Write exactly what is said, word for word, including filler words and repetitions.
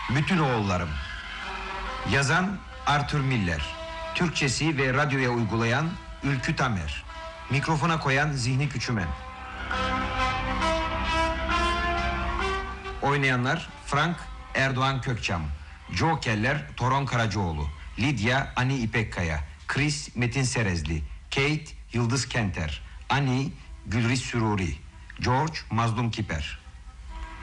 Bütün oğullarım. Yazan Arthur Miller. Türkçesi ve radyoya uygulayan Ülkü Tamer. Mikrofona koyan Zihni Küçümen. Oynayanlar Frank Erdoğan Kökçam, Jokerler Toron Karacaoğlu, Lidya Ani İpekkaya, Chris Metin Serezli, Kate Yıldız Kenter, Ani Gülriz Süruri, George Mazlum Kiper.